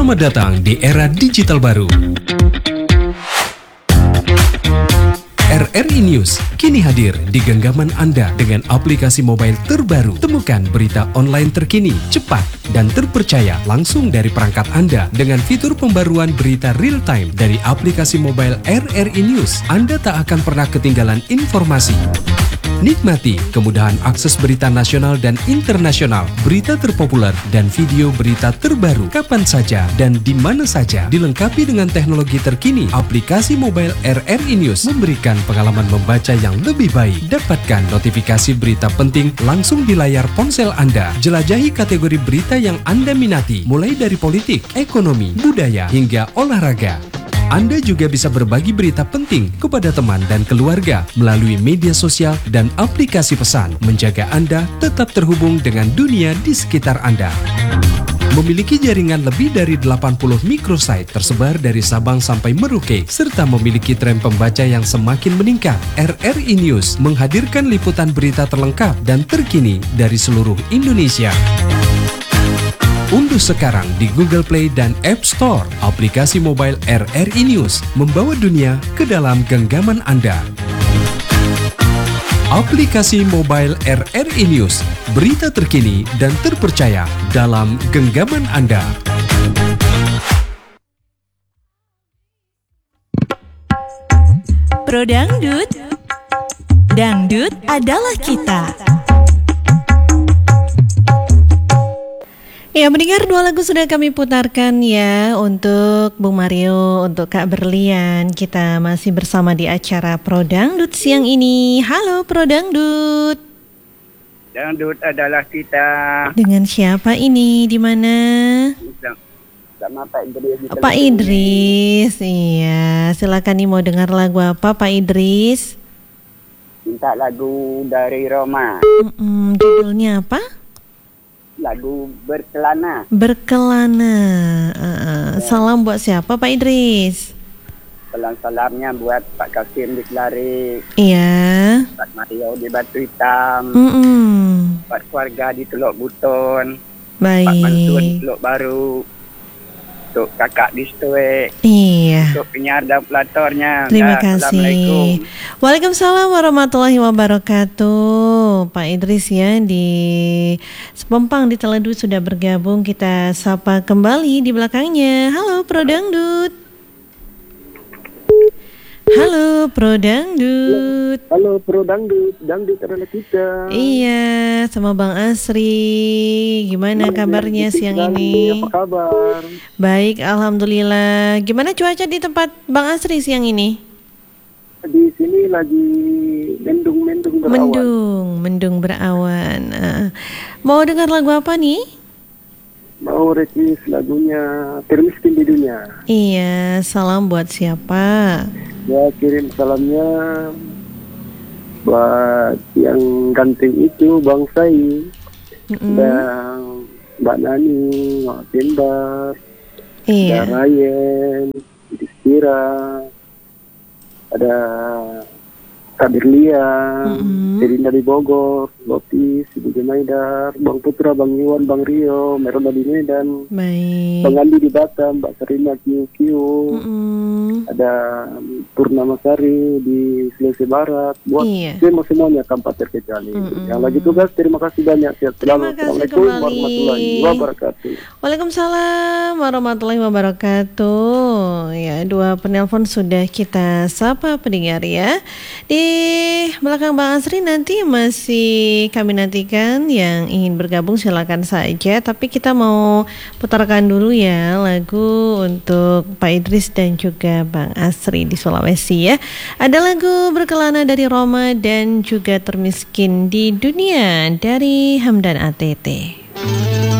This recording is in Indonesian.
Selamat datang di era digital baru. RRI News kini hadir di genggaman Anda dengan aplikasi mobile terbaru. Temukan berita online terkini, cepat, dan terpercaya langsung dari perangkat Anda dengan fitur pembaruan berita real time dari aplikasi mobile RRI News. Anda tak akan pernah ketinggalan informasi. Nikmati kemudahan akses berita nasional dan internasional, berita terpopuler, dan video berita terbaru kapan saja dan di mana saja. Dilengkapi dengan teknologi terkini, aplikasi mobile RRI News memberikan pengalaman membaca yang lebih baik. Dapatkan notifikasi berita penting langsung di layar ponsel Anda. Jelajahi kategori berita yang Anda minati, mulai dari politik, ekonomi, budaya, hingga olahraga. Anda juga bisa berbagi berita penting kepada teman dan keluarga melalui media sosial dan aplikasi pesan, menjaga Anda tetap terhubung dengan dunia di sekitar Anda. Memiliki jaringan lebih dari 80 microsite tersebar dari Sabang sampai Merauke, serta memiliki tren pembaca yang semakin meningkat. RRI News menghadirkan liputan berita terlengkap dan terkini dari seluruh Indonesia. Unduh sekarang di Google Play dan App Store aplikasi mobile RRI News, membawa dunia ke dalam genggaman Anda. Aplikasi mobile RRI News, berita terkini dan terpercaya dalam genggaman Anda. Pro Dangdut, dangdut adalah kita. Ya, mendengar dua lagu sudah kami putarkan ya untuk Bung Mario, untuk Kak Berlian. Kita masih bersama di acara Pro Dangdut siang ini. Halo Pro Dangdut. Dangdut adalah kita. Dengan siapa ini? Di mana? Sama Pak Idris. Pak Idris, iya. Silakan nih, mau dengar lagu apa Pak Idris? Minta lagu dari Roma. Judulnya apa? Lagu Berkelana. Berkelana. Salam buat siapa Pak Idris? Salam-salamnya buat Pak Kasim di Kelari. Iya. Pak Mario di Batu Hitam. Pak keluarga di Teluk Buton. Baik. Pak Mansur di Teluk Baru. Untuk kakak di Stoek. Iya. Untuk penyiar dan pelatornya. Terima kasih. Assalamualaikum. Waalaikumsalam warahmatullahi wabarakatuh. Pak Idris ya di Sepempang di Teledu sudah bergabung. Kita sapa kembali di belakangnya. Halo Pro Dangdut. Halo Pro Dangdut. Halo Pro Dangdut, dangdut adalah kita. Iya, sama Bang Asri. Gimana kabarnya siang ini? Apa kabar? Baik, alhamdulillah. Gimana cuaca di tempat Bang Asri siang ini? Di sini lagi mendung berawan. Mendung berawan. Mau dengar lagu apa nih? Mau request lagunya Termiskin di Dunia. Iya, salam buat siapa? Ya, kirim salamnya buat yang ganteng itu Bang Sai dan Mbak Nani, Mbak Timbar, Iya. ada Ryan, Distira, ada Kadir Lian, Serina di Bogor, Lotis, Ibu Jemaidar, Bang Putra, Bang Iwan, Bang Rio, Meronda di Medan, Baik. Bang Andi di Batam, Mbak Serina QQ, ada Purnama Sari di Sulawesi Barat, buat semuanya tanpa terkecuali. Yang lagi tugas, terima kasih banyak. Sehat selalu. Assalamualaikum warahmatullahi wabarakatuh. Waalaikumsalam warahmatullahi wabarakatuh. Ya, dua penelpon sudah kita sapa pendengar ya. Di belakang Bang Asri nanti masih kami nantikan yang ingin bergabung silakan saja. Tapi kita mau putarkan dulu ya lagu untuk Pak Idris dan juga Bang Asri di Sulawesi ya. Ada lagu Berkelana dari Roma dan juga Termiskin di Dunia dari Hamdan ATT.